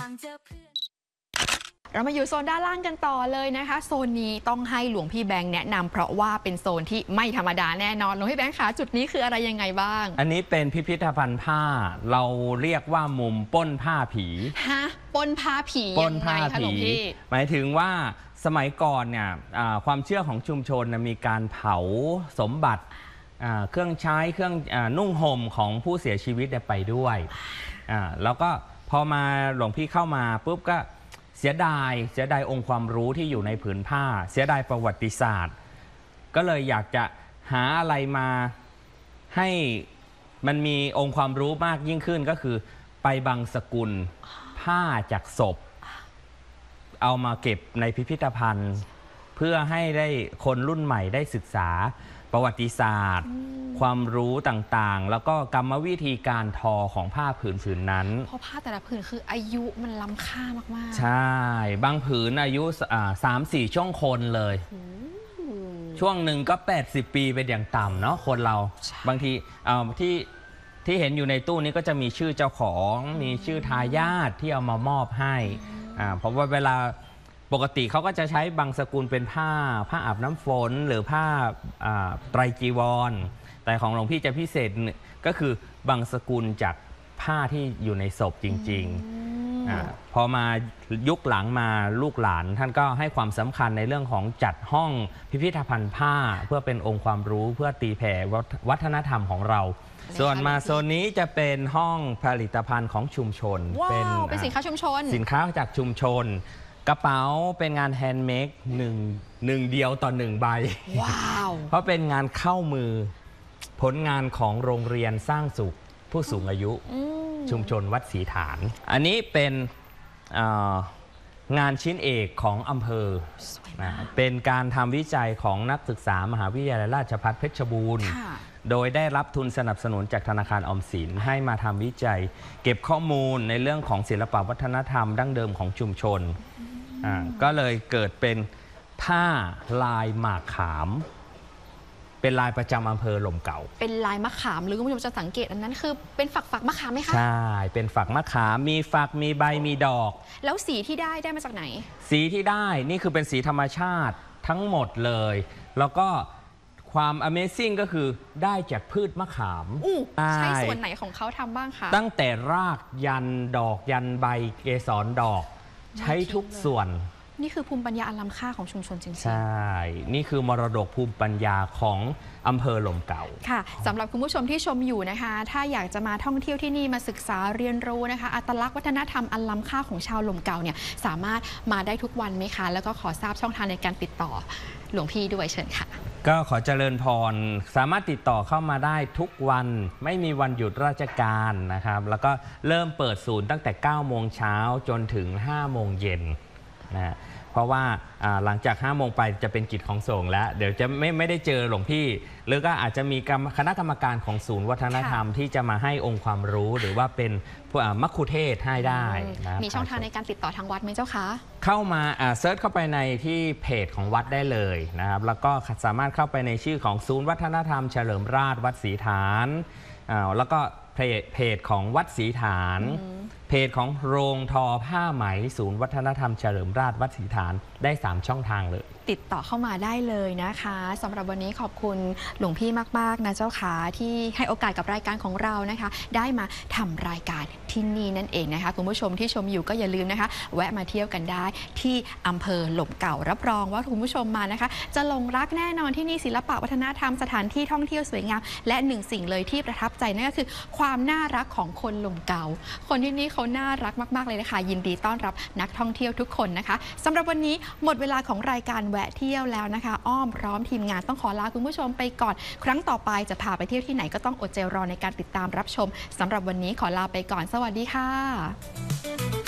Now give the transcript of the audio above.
างเจอเพื่อนเรามาอยู่โซนด้านล่างกันต่อเลยนะคะโซนนี้ต้องให้หลวงพี่แบงค์แนะนำเพราะว่าเป็นโซนที่ไม่ธรรมดาแน่นอนหลวงพี่แบงค์คะจุดนี้คืออะไรยังไงบ้างอันนี้เป็นพิพิธภัณฑ์ผ้าเราเรียกว่ามุมป้นผ้าผีฮะป้นผ้าผีป้นผ้าผีหมายถึงว่าสมัยก่อนเนี่ยความเชื่อของชุมชนมีการเผาสมบัติเครื่องใช้เครื่องนุ่งห่มของผู้เสียชีวิตไปด้วยแล้วก็พอมาหลวงพี่เข้ามาปุ๊บก็เสียดายองค์ความรู้ที่อยู่ในผืนผ้าเสียดายประวัติศาสตร์ก็เลยอยากจะหาอะไรมาให้มันมีองค์ความรู้มากยิ่งขึ้นก็คือไปบังสกุลผ้าจากศพเอามาเก็บในพิพิธภัณฑ์เพื่อให้ได้คนรุ่นใหม่ได้ศึกษาประวัติศาสตร์ความรู้ต่างๆแล้วก็กรรมวิธีการทอของผ้าผืนนั้นเพราะผ้าแต่ละผืนคืออายุมันล้ำค่ามากๆใช่บางผืนอายุ3-4 ช่วงคนเลยช่วงหนึ่งก็80 ปีเป็นอย่างต่ำเนาะคนเราบางทีที่เห็นอยู่ในตู้นี้ก็จะมีชื่อเจ้าของมีชื่อทายาทที่เอามามอบให้เพราะว่าเวลาปกติเขาก็จะใช้บางสกุลเป็นผ้าอาบน้ำฝนหรือผ้าไตรจีวรแต่ของหลวงพี่จะพิเศษก็คือบางสกุลจากผ้าที่อยู่ในศพจริงๆพอมายุคหลังมาลูกหลานท่านก็ให้ความสำคัญในเรื่องของจัดห้องพิพิธภัณฑ์ผ้าเพื่อเป็นองค์ความรู้เพื่อตีแผ่วัฒนธรรมเป็นเราส่วนมาโซนนี้จะเป็นห้องผลิตภัณฑ์ของชุมชนเป็นสินค้าชุมชนสินค้าจากชุมชนกระเป๋าเป็นงานแฮนด์เมดหนึ่งเดียวต่อ1 ใบว้าวเพราะเป็นงานเข้ามือผลงานของโรงเรียนสร้างสุขผู้สูงอายุชุมชนวัดศรีฐานอันนี้เป็นงานชิ้นเอกของอำเภอเป็นการทำวิจัยของนักศึกษามหาวิทยาลัยราชภัฏเพชรบูรณ์โดยได้รับทุนสนับสนุนจากธนาคารออมสินให้มาทำวิจัยเก็บข้อมูลในเรื่องของศิลปวัฒนธรรมดั้งเดิมของชุมชนก็เลยเกิดเป็นผ้าลายหมากขามเป็นลายประจำอำเภอหล่มเก่าเป็นลายมะขามหรือคุณผู้ชมจะสังเกตอันนั้นคือเป็นฝักมะขามไหมคะใช่เป็นฝักมะขามมีฝักมีใบมีดอกแล้วสีที่ได้มาจากไหนสีที่ได้นี่คือเป็นสีธรรมชาติทั้งหมดเลยแล้วก็ความ Amazing ก็คือได้จากพืชมะขามใช้ส่วนไหนของเขาทำบ้างคะตั้งแต่รากยันดอกยันใบเกสรดอกใช้ทุกส่วนนี่คือภูมิปัญญาอันล้ำค่าของชุมชนจริงๆใช่นี่คือมรดกภูมิปัญญาของอำเภอหล่มเก่าค่ะสำหรับคุณผู้ชมที่ชมอยู่นะคะถ้าอยากจะมาท่องเที่ยวที่นี่มาศึกษาเรียนรู้นะคะอัตลักษณ์วัฒนธรรมอันล้ำค่าของชาวหล่มเก่าเนี่ยสามารถมาได้ทุกวันไหมคะแล้วก็ขอทราบช่องทางในการติดต่อหลวงพี่ด้วยเชิญค่ะก็ขอเจริญพรสามารถติดต่อเข้ามาได้ทุกวันไม่มีวันหยุดราชการนะครับแล้วก็เริ่มเปิดศูนย์ตั้งแต่ 9 โมงเช้าจนถึง 5 โมงเย็นนะเพราะว่าหลังจาก 5 โมงไปจะเป็นกิจของสงฆ์แล้วเดี๋ยวจะไม่ได้เจอหลวงพี่หรือก็อาจจะมีคณะกรรมการของศูนย์วัฒนธรรมที่จะมาให้องค์ความรู้หรือว่าเป็นมัคคุเทศก์ให้ได้นะมีช่องทางในการติดต่อทางวัดไหมเจ้าคะเข้ามาเซิร์ชเข้าไปในที่เพจของวัดได้เลยนะครับแล้วก็สามารถเข้าไปในชื่อของศูนย์วัฒนธรรมเฉลิมราชวัดศรีฐานแล้วก็เพจของวัดศรีฐานเพจของโรงทอผ้าไหมศูนย์วัฒนธรรมเฉลิมราชวัดศรีฐานได้3 ช่องทางเลยติดต่อเข้ามาได้เลยนะคะสำหรับวันนี้ขอบคุณหลวงพี่มากๆนะเจ้าขาที่ให้โอกาสกับรายการของเรานะคะได้มาทำรายการที่นี่นั่นเองนะคะคุณผู้ชมที่ชมอยู่ก็อย่าลืมนะคะแวะมาเที่ยวกันได้ที่อำเภอหล่มเก่ารับรองว่าคุณผู้ชมมานะคะจะหลงรักแน่นอนที่นี่ศิลปะวัฒนธรรมสถานที่ท่องเที่ยวสวยงามและหนึ่งสิ่งเลยที่ประทับใจนั่นก็คือความน่ารักของคนหล่มเก่าคนที่นี่เขาน่ารักมากๆเลยนะคะยินดีต้อนรับนักท่องเที่ยวทุกคนนะคะสำหรับวันนี้หมดเวลาของรายการแวะเที่ยวแล้วนะคะอ้อมพร้อมทีมงานต้องขอลาคุณผู้ชมไปก่อนครั้งต่อไปจะพาไปเที่ยวที่ไหนก็ต้องอดใจรอในการติดตามรับชมสำหรับวันนี้ขอลาไปก่อนสวัสดีค่ะ